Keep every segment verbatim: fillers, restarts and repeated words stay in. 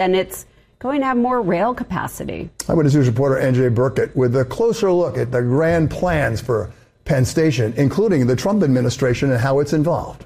and it's going to have more rail capacity. Eyewitness News reporter N J Burkett with a closer look at the grand plans for Penn Station, including the Trump administration and how it's involved.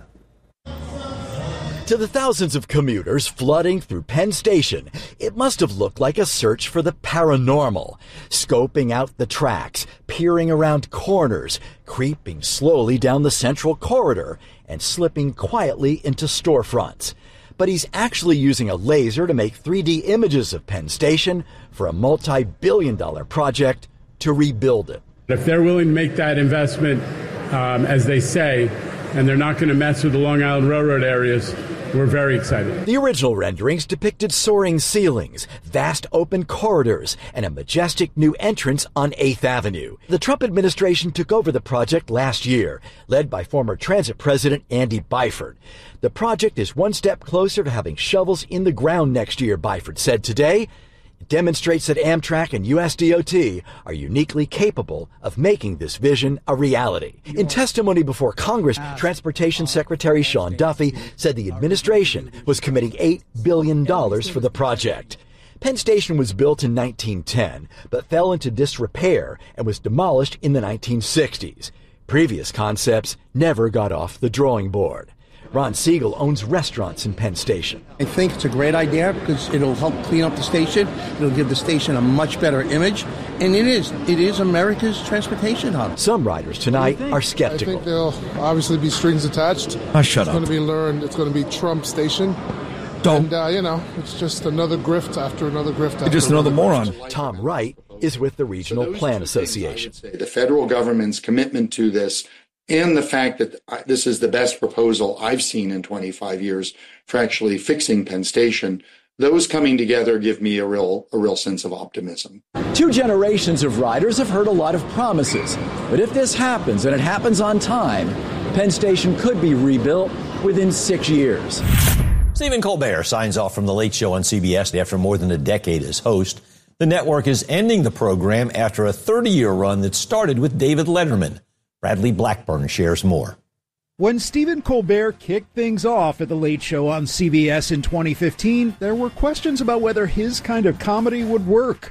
To the thousands of commuters flooding through Penn Station, it must have looked like a search for the paranormal, scoping out the tracks, peering around corners, creeping slowly down the central corridor, and slipping quietly into storefronts. But he's actually using a laser to make three D images of Penn Station for a multi-billion dollar project to rebuild it. If they're willing to make that investment, um, as they say, and they're not going to mess with the Long Island Railroad areas, we're very excited. The original renderings depicted soaring ceilings, vast open corridors, and a majestic new entrance on eighth Avenue. The Trump administration took over the project last year, led by former transit president Andy Byford. The project is one step closer to having shovels in the ground next year, Byford said today. It demonstrates that Amtrak and U S D O T are uniquely capable of making this vision a reality. In testimony before Congress, Transportation Secretary Sean Duffy said the administration was committing eight billion dollars for the project. Penn Station was built in nineteen ten, but fell into disrepair and was demolished in the nineteen sixties. Previous concepts never got off the drawing board. Ron Siegel owns restaurants in Penn Station. I think it's a great idea because it'll help clean up the station. It'll give the station a much better image. And it is. It is America's transportation hub. Some riders tonight are skeptical. I think there'll obviously be strings attached. Oh, shut it's up. going to be learned. It's going to be Trump Station. Don't. And, uh, you know, it's just another grift after another grift after You're just another moron. Tom Wright is with the Regional Plan Association. The federal government's commitment to this and the fact that this is the best proposal I've seen in twenty-five years for actually fixing Penn Station, those coming together give me a real a real sense of optimism. Two generations of riders have heard a lot of promises. But if this happens, and it happens on time, Penn Station could be rebuilt within six years. Stephen Colbert signs off from The Late Show on C B S after more than a decade as host. The network is ending the program after a thirty-year run that started with David Letterman. Bradley Blackburn shares more. When Stephen Colbert kicked things off at The Late Show on C B S in twenty fifteen, there were questions about whether his kind of comedy would work.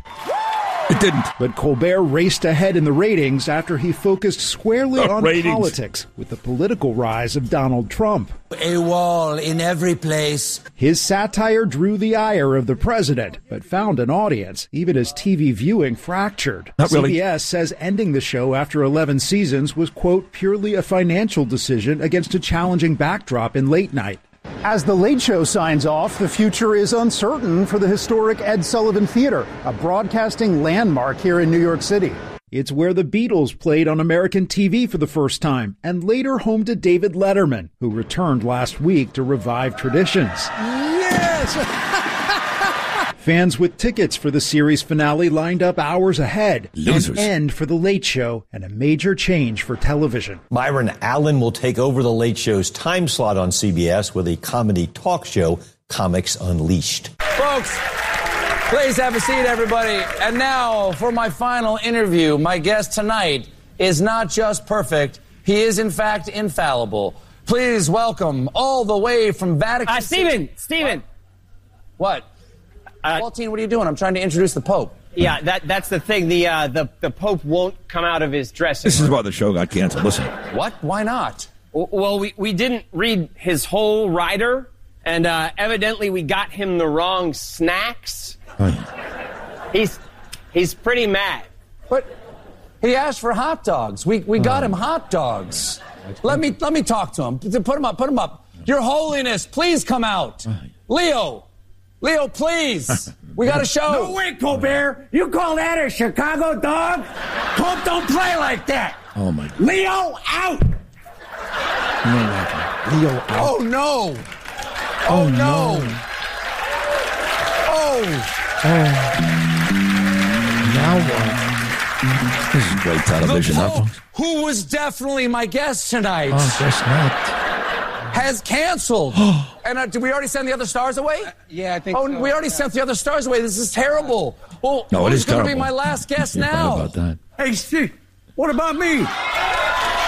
It didn't. But Colbert raced ahead in the ratings after he focused squarely The on ratings. politics with the political rise of Donald Trump. A wall in every place. His satire drew the ire of the president, but found an audience, even as T V viewing fractured. Not really. C B S says ending the show after eleven seasons was, quote, purely a financial decision against a challenging backdrop in late night. As The Late Show signs off, the future is uncertain for the historic Ed Sullivan Theater, a broadcasting landmark here in New York City. It's where the Beatles played on American T V for the first time, and later home to David Letterman, who returned last week to revive traditions. Yes! Fans with tickets for the series finale lined up hours ahead. Losers. An end for The Late Show and a major change for television. Byron Allen will take over The Late Show's time slot on C B S with a comedy talk show, Comics Unleashed. Folks, please have a seat, everybody. And now for my final interview. My guest tonight is not just perfect. He is, in fact, infallible. Please welcome all the way from Vatican Uh, Stephen, Stephen. What? Uh, Waltine, what are you doing? I'm trying to introduce the Pope. Yeah, that that's the thing. The uh, the the Pope won't come out of his dressing This is room. why the show got canceled. Listen. What? Why not? W- Well, we, we didn't read his whole rider, and uh, evidently we got him the wrong snacks. Oh, yeah. He's he's pretty mad. But he asked for hot dogs. We we got him hot dogs. Let me let me talk to him. Put him up. Put him up. Your Holiness, please come out. Leo. Leo, please. We got a show. No way, Colbert. You call that a Chicago dog? Pope don't play like that. Oh, my God. Leo, out. Leo out. Oh, no. Oh, Oh, no. no. Oh. Now what? This is great television, The huh, Pope, folks? who was definitely my guest tonight, Oh, guess not. has canceled. And uh, did we already send the other stars away? Uh, yeah, I think Oh, so. we already sent the other stars away. This is terrible. Well, No, it who's is going to be terrible. my last guest You're right now? about that. Hey, Steve, what about me?